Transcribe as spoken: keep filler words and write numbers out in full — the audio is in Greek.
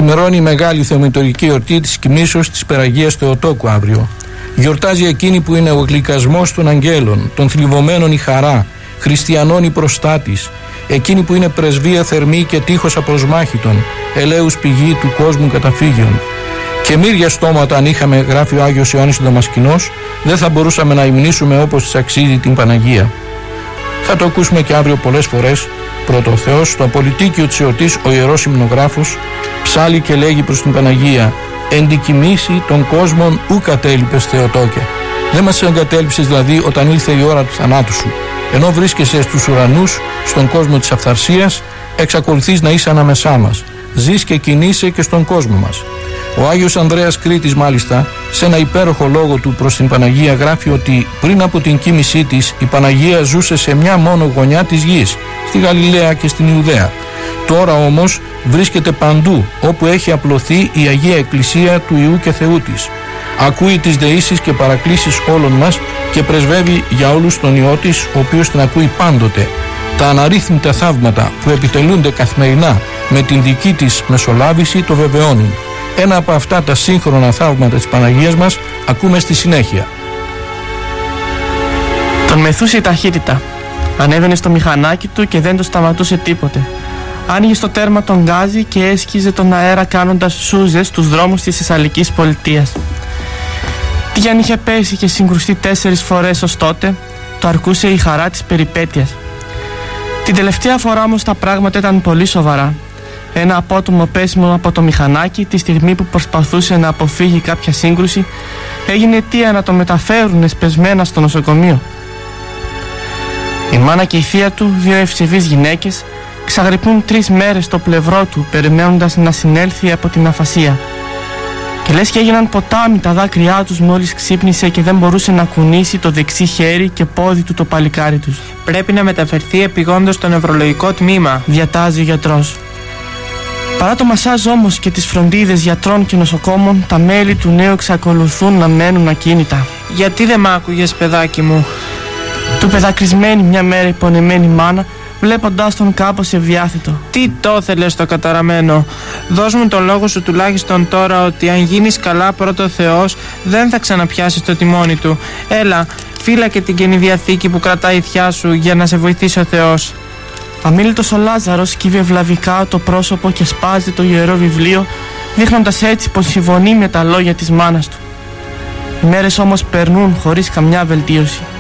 ξημερώνει η μεγάλη θεομητορική εορτή της κοιμήσεως της Περαγίας Θεοτόκου αύριο. Γιορτάζει εκείνη που είναι ο γλυκασμός των αγγέλων, των θλιβωμένων η χαρά, χριστιανών η προστάτης, εκείνη που είναι πρεσβεία θερμή και τείχος απροσμάχητον, ελέους πηγή του κόσμου καταφύγιον. Και μύρια στόματα αν είχαμε, γράφει ο Άγιος Ιωάννης ο Δαμασκηνός, δεν θα μπορούσαμε να υμνήσουμε όπως της αξίζει την Παναγία. Θα το ακούσουμε και αύριο πολλές φορές. Πρώτο ο Θεός, στο απολυτίκιο της εορτής ο Ιερός Υμνογράφος ψάλλει και λέγει προς την Παναγία: «Εντικοιμήσει των κόσμων ου κατέλειπες Θεοτόκε». Δεν μας εγκατέλειψες δηλαδή όταν ήλθε η ώρα του θανάτου σου. Ενώ βρίσκεσαι στους ουρανούς, στον κόσμο της αυθαρσίας, εξακολουθείς να είσαι ανάμεσά μας. Ζεις και κινείσαι και στον κόσμο μας. Ο Άγιος Ανδρέας Κρήτης μάλιστα, σε ένα υπέροχο λόγο του προς την Παναγία, γράφει ότι πριν από την κοίμησή της η Παναγία ζούσε σε μια μόνο γωνιά της γης, στη Γαλιλαία και στην Ιουδαία. Τώρα όμως βρίσκεται παντού όπου έχει απλωθεί η Αγία Εκκλησία του Ιού και Θεού της. Ακούει τις δεήσεις και παρακλήσεις όλων μας και πρεσβεύει για όλους τον Υιό της, ο οποίος την ακούει πάντοτε. Τα αναρρύθμιτα θαύματα που επιτελούνται καθημερινά με την δική της μεσολάβηση το βεβαιώνουν. Ένα από αυτά τα σύγχρονα θαύματα της Παναγίας μας ακούμε στη συνέχεια. Τον μεθούσε η ταχύτητα. Ανέβαινε στο μηχανάκι του και δεν το σταματούσε τίποτε. Άνοιγε στο τέρμα τον γκάζι και έσκιζε τον αέρα κάνοντας σούζες στους δρόμους της Θεσσαλικής πολιτείας. Τι αν είχε πέσει και συγκρουστεί τέσσερις φορές ως τότε, το αρκούσε η χαρά της περιπέτειας. Την τελευταία φορά όμως τα πράγματα ήταν πολύ σοβαρά. Ένα απότομο πέσιμο από το μηχανάκι τη στιγμή που προσπαθούσε να αποφύγει κάποια σύγκρουση έγινε αιτία να το μεταφέρουν εσπεσμένα στο νοσοκομείο. Η μάνα και η θεία του, δύο ευσεβείς γυναίκες, ξαγρυπνούν τρεις μέρες στο πλευρό του περιμένοντας να συνέλθει από την αφασία. Και λες και έγιναν ποτάμι τα δάκρυά τους μόλις ξύπνησε και δεν μπορούσε να κουνήσει το δεξί χέρι και πόδι του το παλικάρι τους. Πρέπει να μεταφερθεί επειγόντως στο νευρολογικό τμήμα, διατάζει ο γιατρός. Παρά το μασάζ όμως και τις φροντίδες γιατρών και νοσοκόμων, τα μέλη του νέου εξακολουθούν να μένουν ακίνητα. «Γιατί δεν μ' άκουγες, παιδάκι μου?» του παιδακρισμένη μια μέρα η πονεμένη μάνα, βλέποντάς τον κάπως ευδιάθετο. «Τι το ήθελες το καταραμένο? Δώσ' μου τον λόγο σου τουλάχιστον τώρα ότι αν γίνεις καλά πρώτο Θεός δεν θα ξαναπιάσεις το τιμόνι του. Έλα, φύλακε την Καινή Διαθήκη που κρατάει η θιά σου για να σε βοηθήσει ο Θεός». Αμίλητος ο Λάζαρος κύβει ευλαβικά το πρόσωπο και σπάζει το Ιερό Βιβλίο, δείχνοντας έτσι πως συμφωνεί με τα λόγια της μάνας του. Οι μέρες όμως περνούν χωρίς καμιά βελτίωση.